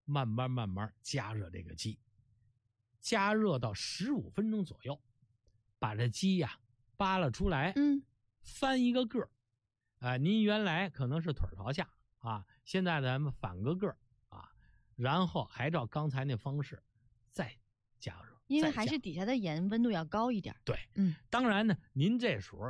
慢慢加热这个鸡，加热到15分钟左右，把这鸡呀扒拉出来，翻一个个儿，您原来可能是腿朝下啊，现在咱们反个个儿啊，然后还照刚才那方式再加热， 因为还是底下的盐温度要高一点。 对，当然呢，您这时候